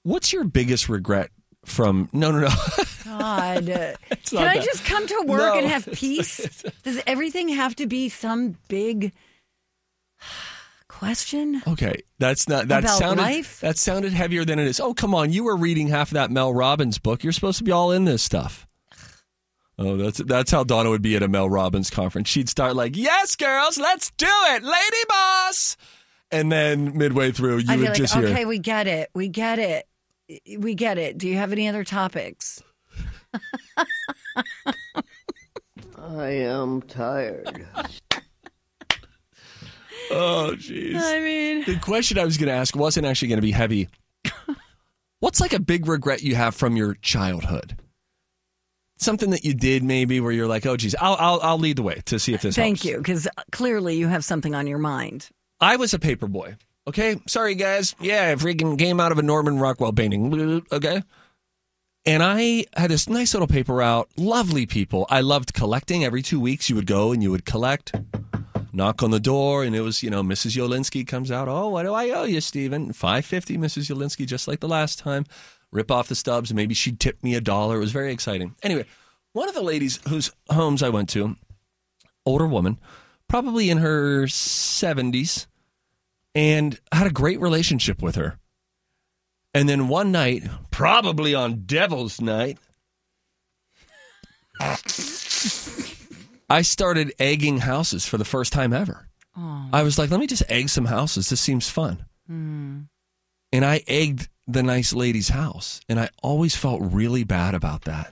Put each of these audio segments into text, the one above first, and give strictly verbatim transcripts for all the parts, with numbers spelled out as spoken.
What's your biggest regret from... No, no, no. God. Can I that. just come to work No. and have peace? Does everything have to be some big question? Okay, that's not... That About sounded, life? That sounded heavier than it is. Oh, come on. You were reading half of that Mel Robbins book. You're supposed to be all in this stuff. Oh, that's that's how Donna would be at a Mel Robbins conference. She'd start like, yes, girls, let's do it, lady boss. And then midway through, you I'd would be like, just okay, hear... we get it. We get it. We get it. Do you have any other topics? I am tired. Oh, jeez. I mean... The question I was going to ask wasn't actually going to be heavy. What's like a big regret you have from your childhood? Something that you did maybe where you're like, oh, geez, I'll, I'll, I'll lead the way to see if this Thank helps. you, because clearly you have something on your mind. I was a paper boy. Okay, sorry guys. Yeah, I freaking came out of a Norman Rockwell painting. Okay, and I had this nice little paper route. Lovely people. I loved collecting. Every two weeks, you would go and you would collect. Knock on the door, and it was, you know, Missus Yolinski comes out. Oh, what do I owe you, Stephen? five fifty, Missus Yolinski, just like the last time. Rip off the stubs. Maybe she'd tip me a dollar. It was very exciting. Anyway, one of the ladies whose homes I went to, older woman, probably in her seventies, and I had a great relationship with her. And then one night, probably on Devil's Night, I started egging houses for the first time ever. Oh. I was like, let me just egg some houses. This seems fun. Mm. And I egged the nice lady's house. And I always felt really bad about that.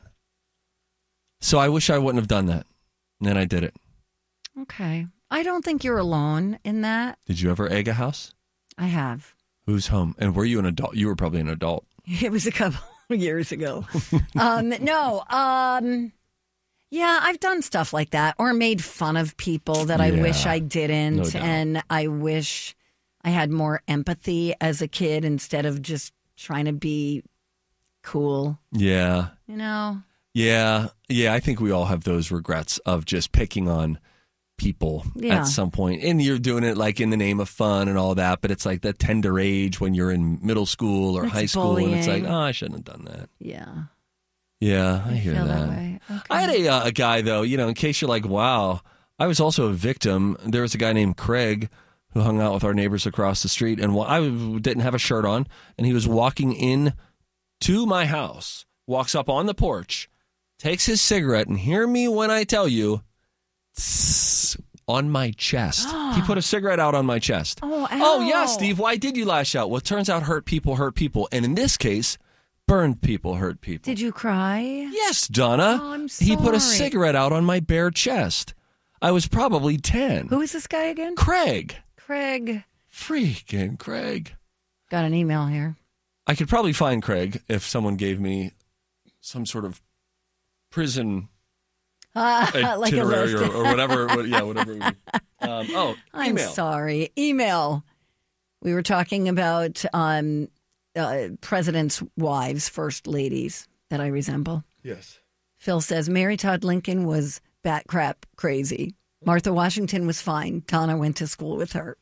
So I wish I wouldn't have done that. And then I did it. Okay. I don't think you're alone in that. Did you ever egg a house? I have. Who's home? And were you an adult? You were probably an adult. It was a couple of years ago. um, no. Um, yeah, I've done stuff like that or made fun of people that I Yeah, wish I didn't. no doubt. And I wish I had more empathy as a kid instead of just trying to be cool. Yeah. You know? Yeah. Yeah. I think we all have those regrets of just picking on people Yeah. at some point. And you're doing it like in the name of fun and all that, but it's like that tender age when you're in middle school or It's high school and it's like, bullying. oh, I shouldn't have done that. Yeah. Yeah, I I hear feel that. that way. Okay. I had a, uh, a guy, though, you know, in case you're like, wow, I was also a victim. There was a guy named Craig who hung out with our neighbors across the street, and I didn't have a shirt on, and he was walking in to my house, walks up on the porch, takes his cigarette, and hear me when I tell you, tss, on my chest. He put a cigarette out on my chest. Oh, Oh, yeah, ow. Steve, why did you lash out? Well, it turns out hurt people hurt people, and in this case, burned people hurt people. Did you cry? Yes, Donna. Oh, I'm He put a sorry. cigarette out on my bare chest. I was probably ten. Who is this guy again? Craig. Craig. Freaking Craig. Got an email here. I could probably find Craig if someone gave me some sort of prison Uh, like a itinerary list. or, or whatever. what- yeah, whatever. we- Um, oh, I'm email. sorry. Email. We were talking about um, uh, presidents' wives, first ladies that I resemble. Yes. Phil says Mary Todd Lincoln was bat crap crazy. Martha Washington was fine. Donna went to school with her.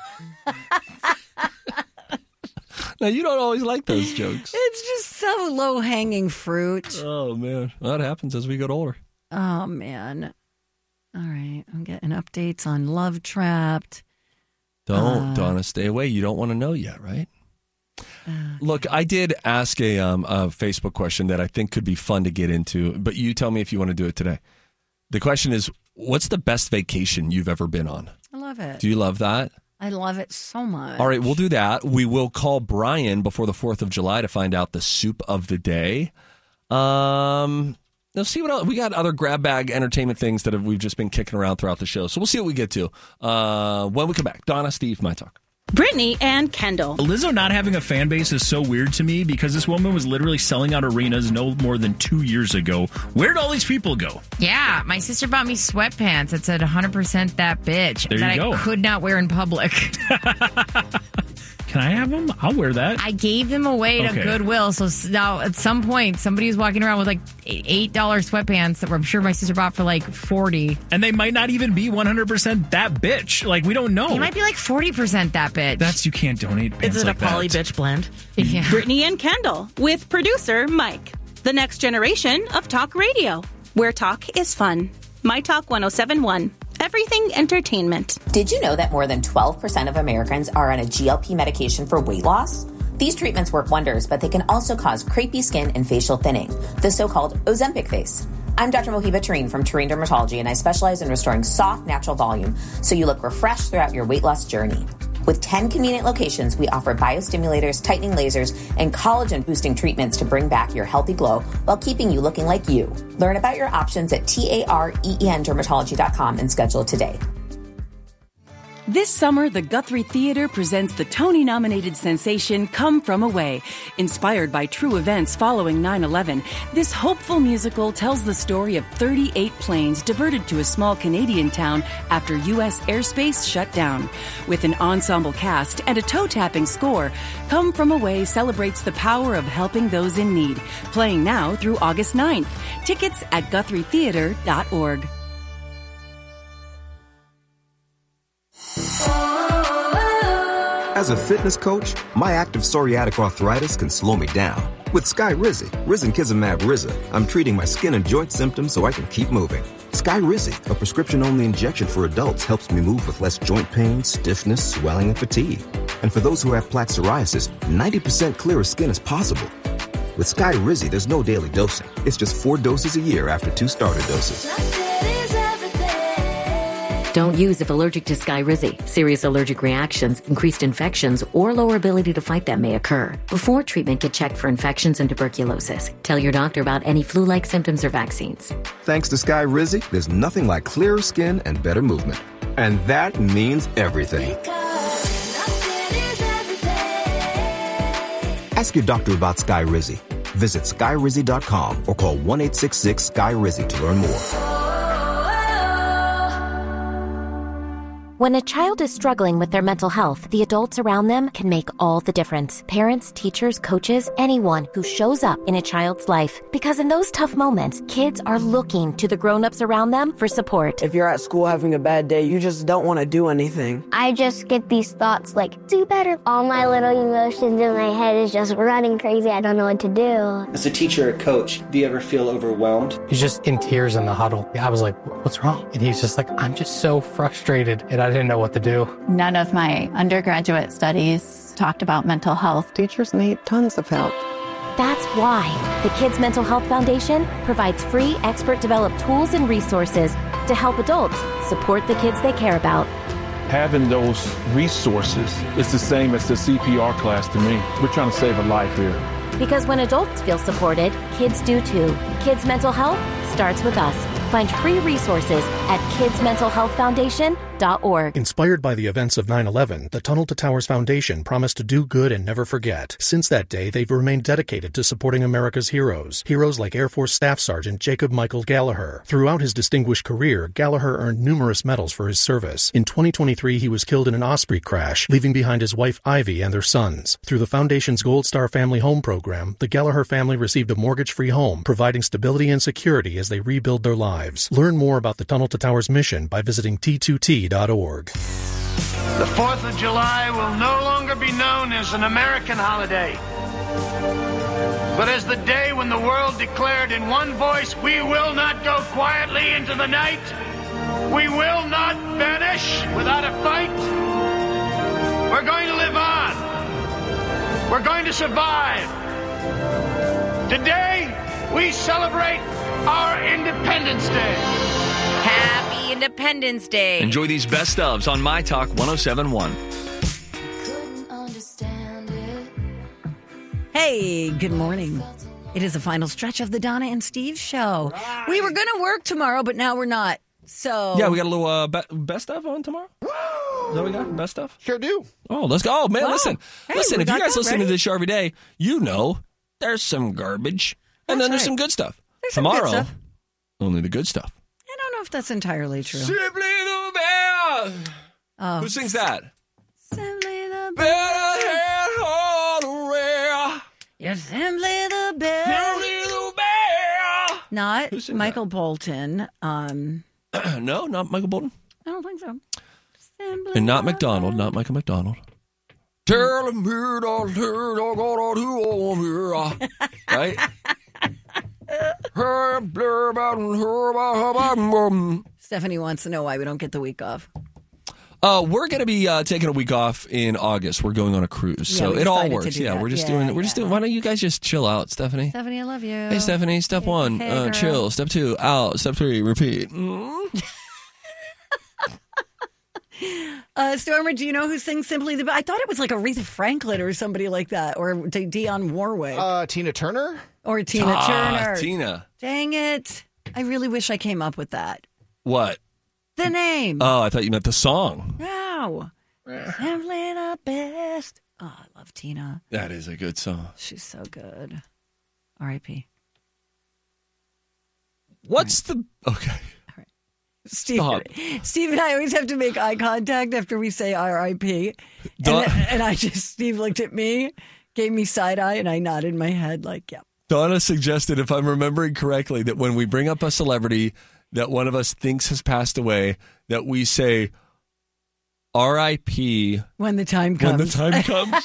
Now, you don't always like those jokes. It's just so low hanging fruit. Oh, man. That happens as we get older. Oh, man. All right. I'm getting updates on Love Trapped. Don't, Uh, Donna, stay away. You don't want to know yet, right? Look, I did ask a, um, a Facebook question that I think could be fun to get into, but you tell me if you want to do it today. The question is, what's the best vacation you've ever been on? I love it. Do you love that? I love it so much. All right, we'll do that. We will call Brian before the fourth of July to find out the soup of the day. Um, let's see what else. We got other grab bag entertainment things that have, we've just been kicking around throughout the show. So we'll see what we get to uh, when we come back. Donna, Steve, My Talk. Brittany and Kendall. Lizzo not having a fan base is so weird to me because this woman was literally selling out arenas no more than two years ago. Where did all these people go? Yeah, my sister bought me sweatpants that said one hundred percent that bitch There you that go. I could not wear in public. Can I have them? I'll wear that. I gave them away to Okay. Goodwill. So s- now at some point, somebody's walking around with like eight dollars sweatpants that I'm sure my sister bought for like forty. And they might not even be one hundred percent that bitch. Like, we don't know. They might be like forty percent that bitch. That's, you can't donate pants Is it like a poly that. bitch blend? yeah. Brittany and Kendall with producer Mike. The next generation of talk radio, where talk is fun. My Talk one oh seven point one. Everything entertainment. Did you know that more than twelve percent of Americans are on a G L P medication for weight loss? These treatments work wonders, but they can also cause crepey skin and facial thinning, the so-called Ozempic face. I'm Doctor Mohiba Tareen from Tareen Dermatology, and I specialize in restoring soft, natural volume so you look refreshed throughout your weight loss journey. With ten convenient locations, we offer biostimulators, tightening lasers, and collagen-boosting treatments to bring back your healthy glow while keeping you looking like you. Learn about your options at tareen dermatology dot com and schedule today. This summer, the Guthrie Theater presents the Tony-nominated sensation Come From Away. Inspired by true events following nine eleven, this hopeful musical tells the story of thirty-eight planes diverted to a small Canadian town after U S airspace shut down. With an ensemble cast and a toe-tapping score, Come From Away celebrates the power of helping those in need. Playing now through August ninth. Tickets at guthrie theater dot org. As a fitness coach, my active psoriatic arthritis can slow me down. With Skyrizi, Risankizumab Riza, I'm treating my skin and joint symptoms so I can keep moving. Skyrizi, a prescription-only injection for adults, helps me move with less joint pain, stiffness, swelling, and fatigue. And for those who have plaque psoriasis, ninety percent clearer skin is possible. With Skyrizi, there's no daily dosing. It's just four doses a year after two starter doses. Don't use if allergic to Skyrizi. Serious allergic reactions, increased infections, or lower ability to fight them may occur. Before treatment, get checked for infections and tuberculosis. Tell your doctor about any flu-like symptoms or vaccines. Thanks to Skyrizi, there's nothing like clearer skin and better movement. And that means everything. Ask your doctor about Skyrizi. Visit skyrizi dot com or call one eight six six Sky Rizzi to learn more. When a child is struggling with their mental health, the adults around them can make all the difference. Parents, teachers, coaches, anyone who shows up in a child's life. Because in those tough moments, kids are looking to the grown-ups around them for support. If you're at school having a bad day, you just don't want to do anything. I just get these thoughts like, do better. All my little emotions in my head is just running crazy. I don't know what to do. As a teacher or coach, do you ever feel overwhelmed? He's just in tears in the huddle. I was like, what's wrong? And he's just like, I'm just so frustrated. And I didn't know what to do. None of my undergraduate studies talked about mental health. Teachers need tons of help. That's why the Kids Mental Health Foundation provides free expert-developed tools and resources to help adults support the kids they care about. Having those resources is the same as the C P R class to me. We're trying to save a life here. Because when adults feel supported, kids do too. Kids Mental Health starts with us. Find free resources at kids mental health foundation dot org. Inspired by the events of nine eleven, the Tunnel to Towers Foundation promised to do good and never forget. Since that day, they've remained dedicated to supporting America's heroes. Heroes like Air Force Staff Sergeant Jacob Michael Gallagher. Throughout his distinguished career, Gallagher earned numerous medals for his service. In twenty twenty-three, he was killed in an Osprey crash, leaving behind his wife Ivy and their sons. Through the Foundation's Gold Star Family Home Program, the Gallagher family received a mortgage-free home, providing stability and security as they rebuild their lives. Learn more about the Tunnel to Towers mission by visiting T two T dot org. The fourth of July will no longer be known as an American holiday, but as the day when the world declared in one voice, we will not go quietly into the night. We will not vanish without a fight. We're going to live on. We're going to survive. Today, we celebrate our Independence Day. Happy Independence Day. Enjoy these best ofs on My Talk one oh seven point one. Hey, good morning. It is the final stretch of the Donna and Steve show. Right. We were going to work tomorrow, but now we're not. So yeah, we got a little uh, be- best stuff on tomorrow. Woo! Is that what we got? Best stuff? Sure do. Oh, let's go. Oh, man, wow. listen. Hey, listen, if you guys listen ready? to this show every day, you know there's some garbage. And That's then there's right. some good stuff. There's some tomorrow, good stuff. only the good stuff. I don't know if that's entirely true. Simply the best. Oh. Who sings that? Simply the Better You're simply the best. Simply the best. Not Who sings Michael Bolton. Um, No, not Michael Bolton. I don't think so. Simply And not the McDonald, not Michael McDonald. Tell me that I gotta do all me. Right? Stephanie wants to know why we don't get the week off. Uh, we're going to be uh, taking a week off in August. We're going on a cruise, Yeah, so we it all decided to works. do Yeah, that. we're just Yeah, doing. We're just doing. Why don't you guys just chill out, Stephanie? Stephanie, I love you. Hey, Stephanie. Step one, hey, uh, girl. chill. Step two, out. Step three, repeat. Mm. Uh, Stormer, do you know who sings Simply the Best? I thought it was like Aretha Franklin or somebody like that, or D- Dionne Warwick. Uh, Tina Turner? Or Tina Ah, Turner. Tina. Dang it. I really wish I came up with that. What? The name. Oh, I thought you meant the song. No. Simply the Best. Oh, I love Tina. That is a good song. She's so good. R I P What's the okay? Steve, Stop. Steve and I always have to make eye contact after we say R I P And, Don- and I just, Steve looked at me, gave me side eye, and I nodded my head like, yeah. Donna suggested, if I'm remembering correctly, that when we bring up a celebrity that one of us thinks has passed away, that we say R I P When the time comes. when the time comes.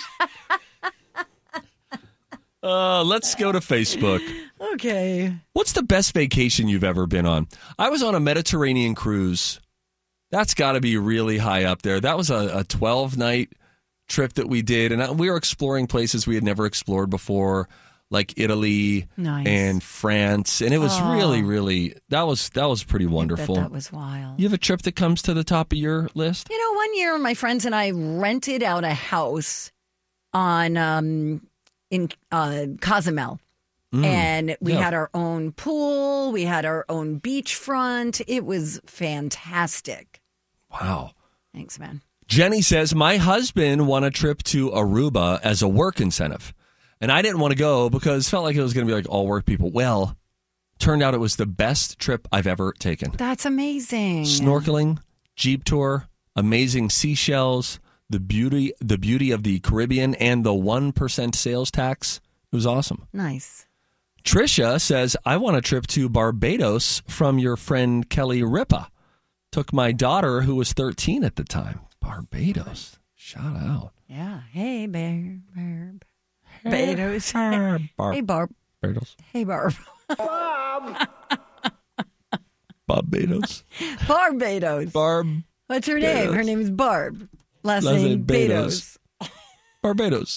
uh, let's go to Facebook. Okay. What's the best vacation you've ever been on? I was on a Mediterranean cruise. That's got to be really high up there. That was a twelve-night trip that we did, and we were exploring places we had never explored before, like Italy Nice. and France, and it was Oh. really, really that was that was pretty wonderful. that was wild. You have a trip that comes to the top of your list? You know, one year my friends and I rented out a house on um, in uh, Cozumel. Mm, And we yeah. had our own pool. We had our own beachfront. It was fantastic. Wow. Thanks, man. Jenny says, my husband won a trip to Aruba as a work incentive. And I didn't want to go because it felt like it was going to be like all work people. Well, turned out it was the best trip I've ever taken. That's amazing. Snorkeling, Jeep tour, amazing seashells, the beauty, the beauty of the Caribbean, and the one percent sales tax. It was awesome. Nice. Trisha says, I want a trip to Barbados from your friend Kelly Ripa. Took my daughter, who was thirteen at the time. Barbados. Shout out. Yeah. Hey, Barb. Barb. Barbados. Barb. Hey, Barb. Barbados. Hey, Barb. Barbados. Barbados. Barb. What's her name? Betos. Her name is Barb. Last, Last name, name Betos. Betos. Barbados.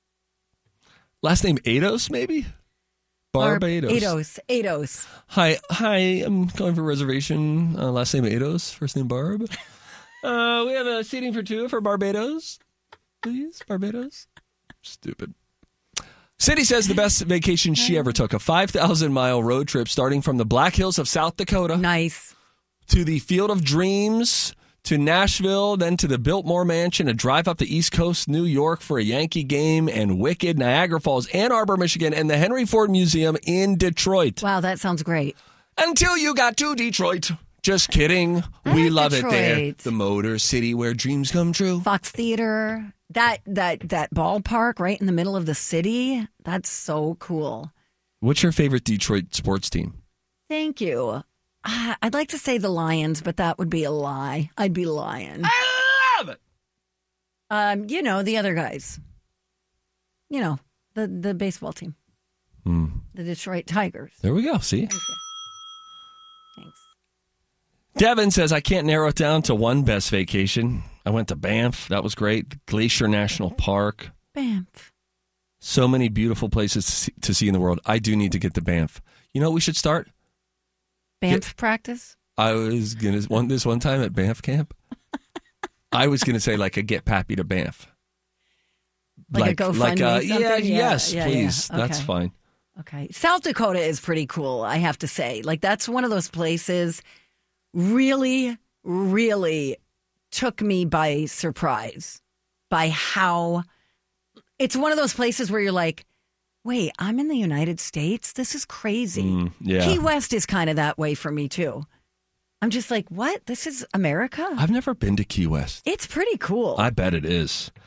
Last name Ados, maybe? Barbados. Ados. Ados. Hi, hi. I'm calling for a reservation. Uh, last name Ados, first name Barb. Uh, we have a seating for two for Barbados, please. Barbados. Stupid. Cindy says the best vacation she ever took, a five thousand mile road trip starting from the Black Hills of South Dakota. Nice. To the Field of Dreams, to Nashville, then to the Biltmore Mansion, a drive up the East Coast, New York for a Yankee game, and Wicked, Niagara Falls, Ann Arbor, Michigan, and the Henry Ford Museum in Detroit. Wow, that sounds great. Until you got to Detroit. Just kidding. We like love it there. Detroit. The Motor City where dreams come true. Fox Theater. That that that ballpark right in the middle of the city. That's so cool. What's your favorite Detroit sports team? Thank you. Ah, I'd like to say the Lions, but that would be a lie. I'd be lying. I love it. Um, you know, the other guys. You know, the the baseball team. Hmm. The Detroit Tigers. There we go. See? Thank you. Thanks. Devin says, I can't narrow it down to one best vacation. I went to Banff. That was great. Glacier National Park. Banff. So many beautiful places to see, to see in the world. I do need to get to Banff. You know what we should start? Banff Get- practice? I was going to, one this one time at Banff camp, I was going to say like a get Pappy to Banff. Like a GoFundMe like a, something? yeah, Yeah, yes, yeah, please. yeah. That's Okay. fine. Okay. South Dakota is pretty cool, I have to say. Like, that's one of those places really, really took me by surprise by how it's one of those places where you're like, wait, I'm in the United States? This is crazy. Mm, yeah. Key West is kind of that way for me, too. I'm just like, what? This is America? I've never been to Key West. It's pretty cool. I bet it is.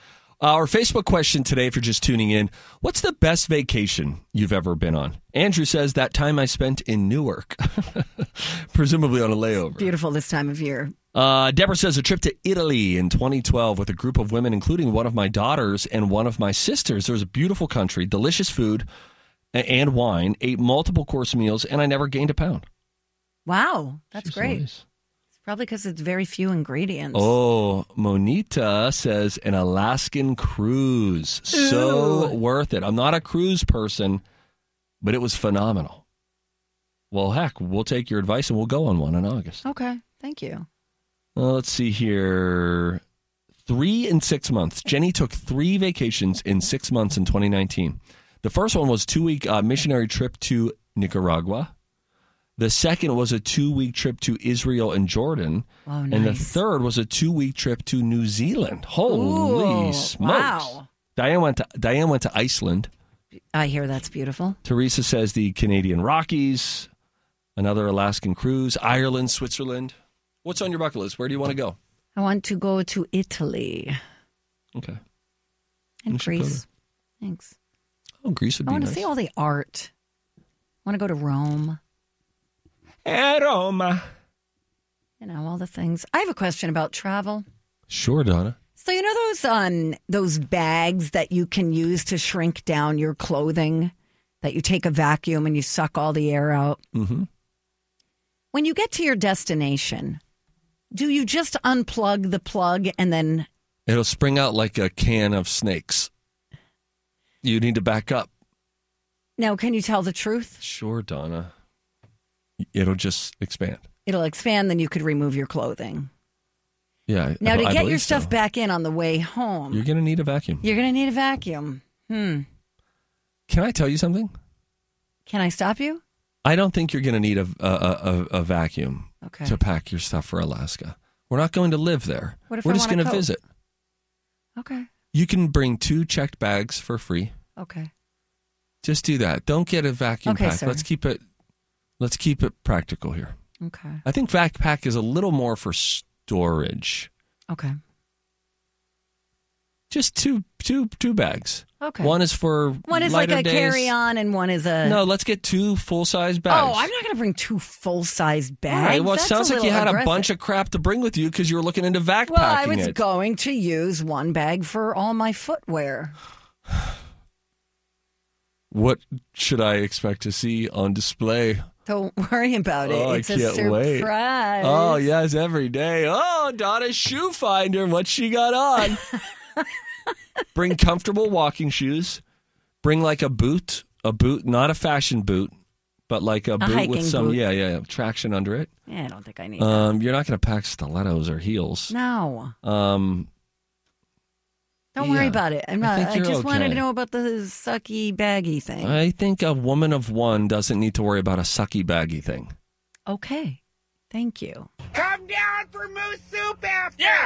Our Facebook question today, if you're just tuning in, what's the best vacation you've ever been on? Andrew says that time I spent in Newark, presumably on a layover. Beautiful this time of year. Uh, Deborah says a trip to Italy in twenty twelve with a group of women, including one of my daughters and one of my sisters. There was a beautiful country, delicious food and wine, ate multiple course meals, and I never gained a pound. Wow, that's She's great. nice. It's probably because it's very few ingredients. Oh, Monita says an Alaskan cruise. So Ooh. worth it. I'm not a cruise person, but it was phenomenal. Well, heck, we'll take your advice and we'll go on one in August. Okay, thank you. Uh, let's see here. Three in six months. Jenny took three vacations in six months in twenty nineteen. The first one was a two-week uh, missionary trip to Nicaragua. The second was a two-week trip to Israel and Jordan. Oh, And the nice. third was a two-week trip to New Zealand. Holy Ooh, smokes. wow. Diane went to Diane went to Iceland. I hear that's beautiful. Teresa says the Canadian Rockies, another Alaskan cruise, Ireland, Switzerland. What's on your bucket list? Where do you want to go? I want to go to Italy Okay. and You should go Greece. Thanks. Oh, Greece would I be want nice. to see all the art. I want to go to Rome. Eh, Roma. You know, all the things. I have a question about travel. Sure, Donna. So you know those um those bags that you can use to shrink down your clothing, that you take a vacuum and you suck all the air out? Mm-hmm. When you get to your destination, do you just unplug the plug and then It'll spring out like a can of snakes. You need to back up. now can you tell the truth? Sure, Donna. It'll just expand. It'll expand, then you could remove your clothing. Yeah. Now, I- to I get your believe stuff so. back in on the way home, You're going to need a vacuum. you're going to need a vacuum. Hmm. Can I tell you something? Can I stop you? I don't think you're going to need a, a, a, a vacuum Okay. to pack your stuff for Alaska. We're not going to live there. What if We're I just want a going to coat? visit. Okay. You can bring two checked bags for free. Okay. Just do that. Don't get a vacuum Okay, pack. sir. Let's keep it. Let's keep it practical here. Okay. I think vac pack is a little more for storage. Okay. Just two, two, two bags. Okay. One is for One is like lighter a days. carry-on and one is a... No, let's get two full size bags. Oh, I'm not going to bring two full-size bags. All right. Well, it That's sounds a like you little had aggressive. a bunch of crap to bring with you because you were looking into vac Well, I packing was it. going to use one bag for all my footwear. What should I expect to see on display? Don't worry about it. Oh, I it's a can't surprise. wait. Oh, yes, every day. Oh, Donna's shoe finder. What she got on? Bring comfortable walking shoes. Bring like a boot, a boot, not a fashion boot, but like a, boot with hiking some, boot. yeah, yeah, yeah, traction under it. Yeah, I don't think I need Um, you're not going to pack stilettos or heels. that. No. Um, Don't worry yeah, about it. I'm I not. think I, you're just wanted okay. to know about the sucky baggy thing. I think a woman of one doesn't need to worry about a sucky baggy thing. Okay. Thank you. Come down for moose soup after. Yeah.